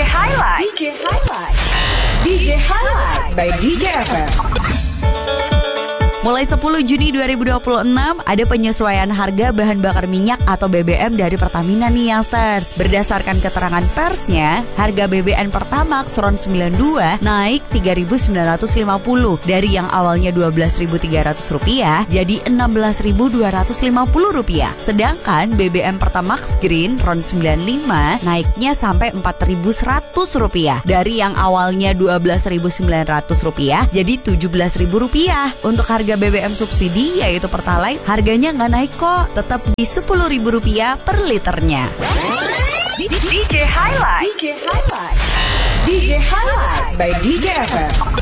Highlight. DJ Highlight by DJ FM. Mulai 10 Juni 2026 ada penyesuaian harga bahan bakar minyak atau BBM dari Pertamina nih Youngsters. Berdasarkan keterangan persnya, harga BBM Pertamax RON 92 naik Rp3.950 dari yang awalnya Rp12.300 jadi Rp16.250. Sedangkan BBM Pertamax Green RON 95 naiknya sampai Rp4.100 dari yang awalnya Rp12.900 jadi Rp17.000. Untuk harga BBM subsidi yaitu Pertalite harganya nggak naik kok, tetap di Rp10.000 per liternya. DJ Highlight by DJ FM.